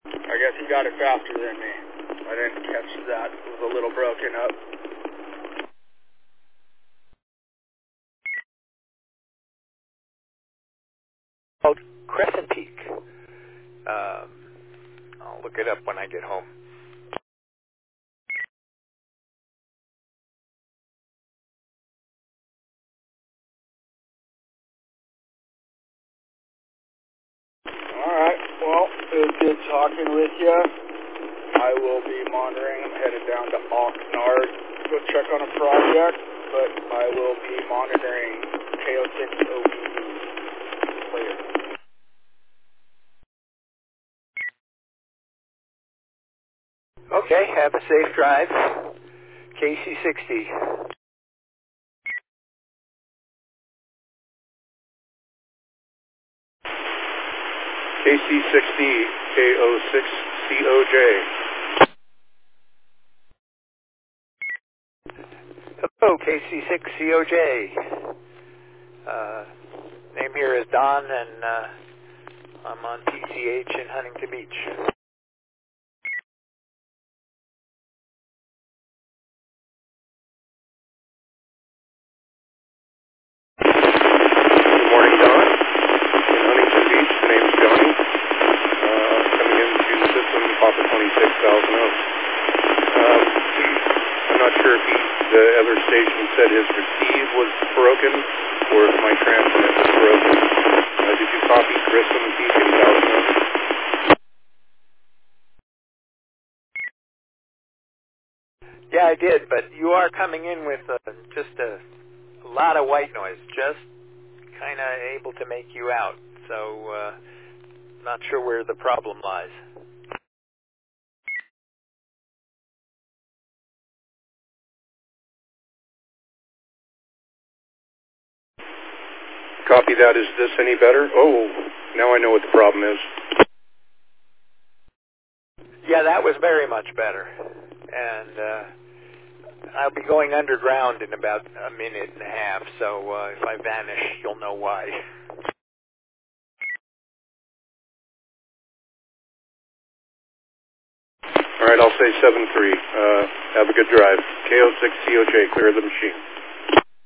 I guess he got it faster than me. I didn't catch that. It was a little broken up. Oh, Crescent Peak. I'll look it up when I get home. Alright, well, it was good talking with you. I will be monitoring. I'm headed down to Oxnard to go check on a project, but I will be monitoring KO6OB later. Okay, have a safe drive. KC60. KC60 KO6COJ. Hello, KC6COJ. Name here is Don, and I'm on PCH in Huntington Beach. Good morning, Don. In Huntington Beach, the name's Johnny. Coming into system Papa 26,000 Oaks. I'm not sure if the other station said his receive was broken or if my transmit was broken. Did you copy Grissom Peak in 1,000 Oaks? Yeah, I did, but you are coming in with just a lot of white noise, just kind of able to make you out. So, not sure where the problem lies. Copy that. Is this any better? Oh, now I know what the problem is. Yeah, that was very much better. And I'll be going underground in about a minute and a half, so if I vanish, you'll know why. All right, I'll say 7-3. Have a good drive. KO6COJ, clear the machine.